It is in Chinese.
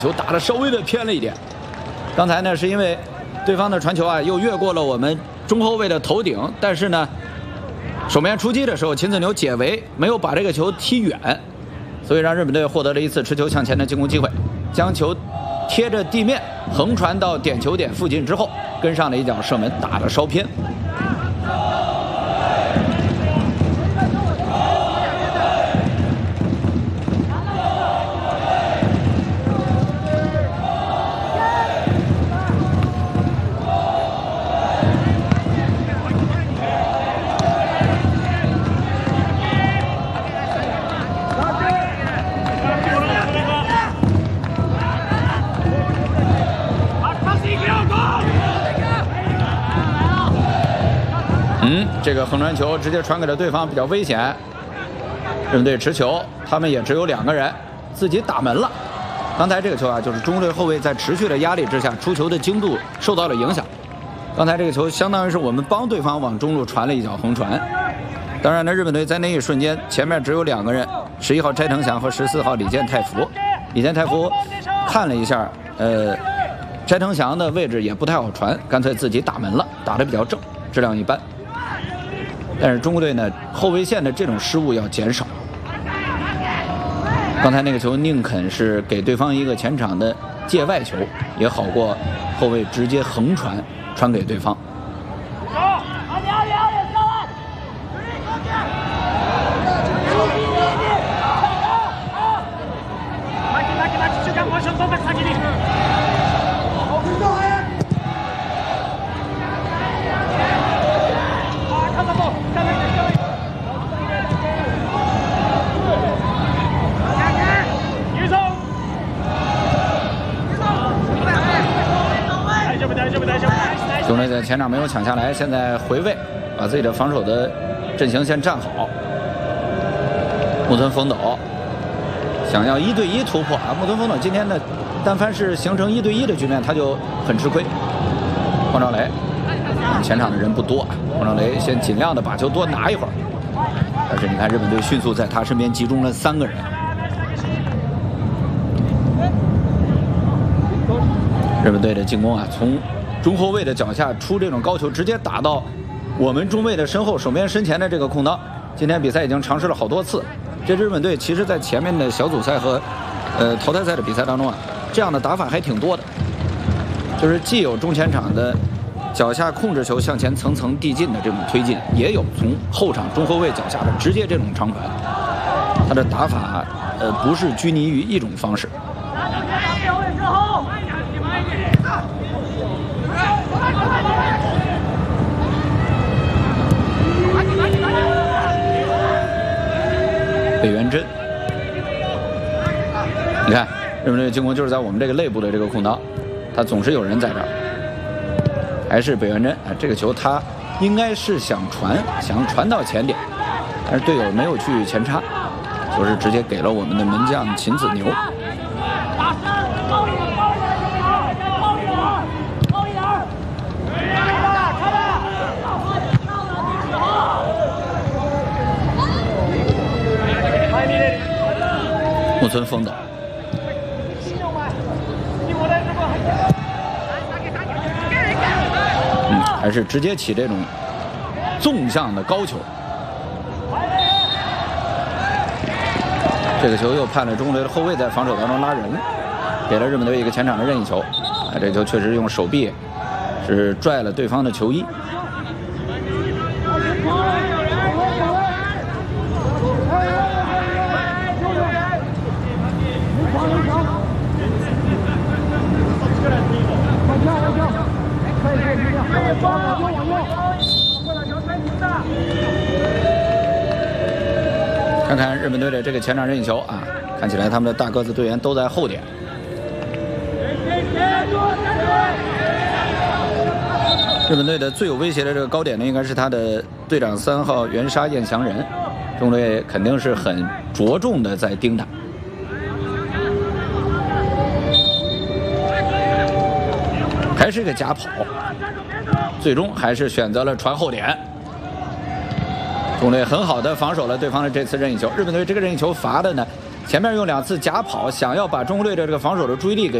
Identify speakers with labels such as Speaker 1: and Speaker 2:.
Speaker 1: 球打得稍微的偏了一点。刚才呢是因为对方的传球啊又越过了我们中后卫的头顶，但是呢守门员出击的时候，秦子牛解围没有把这个球踢远，所以让日本队获得了一次持球向前的进攻机会，将球贴着地面横传到点球点附近之后，跟上了一脚射门，打得稍偏。这个横传球直接传给了对方，比较危险。日本队持球，他们也只有2个人，自己打门了。刚才这个球啊，就是中国队后卫在持续的压力之下，出球的精度受到了影响。刚才这个球相当于是我们帮对方往中路传了一脚横传。当然呢，日本队在那一瞬间前面只有2个人，11号斋藤祥和14号李健太福。李健太福看了一下，斋藤祥的位置也不太好传，干脆自己打门了，打得比较正，质量一般。但是中国队呢，后卫线的这种失误要减少。刚才那个球宁肯是给对方一个前场的界外球，也好过后卫直接横传给对方。中队在前场没有抢下来，现在回位，把自己的防守的阵型先站好。木村丰斗想要1对1突破啊！木村丰斗今天的但凡是形成1对1的局面，他就很吃亏。黄兆雷，前场的人不多啊，黄兆雷先尽量的把球多拿一会儿。但是你看日本队迅速在他身边集中了3个人。日本队的进攻啊，从中后卫的脚下出这种高球，直接打到我们中卫的身后守门员身前的这个空当。今天比赛已经尝试了好多次。这支日本队其实在前面的小组赛和淘汰赛的比赛当中啊，这样的打法还挺多的，就是既有中前场的脚下控制球向前层层递进的这种推进，也有从后场中后卫脚下的直接这种长传。他的打法不是拘泥于一种方式。北原真，你看日本队的进攻就是在我们这个内部的这个空当，他总是有人在这儿。还是北原真啊，这个球他应该是想传到前点，但是队友没有去前插，球是直接给了我们的门将秦子牛。木村丰斗，还是直接起这种纵向的高球。这个球又判了中国队的后卫在防守当中拉人，给了日本队一个前场的任意球。啊，这球确实用手臂是拽了对方的球衣。看看日本队的这个前场任意球啊，看起来他们的大个子队员都在后点。日本队的最有威胁的这个高点呢，应该是他的队长3号袁沙彦祥人，中队肯定是很着重的在盯他。还是个假跑，最终还是选择了传后点。中队很好的防守了对方的这次任意球。日本队这个任意球罚的呢， 前面用2次假跑，想要把中国队的这个防守的注意力给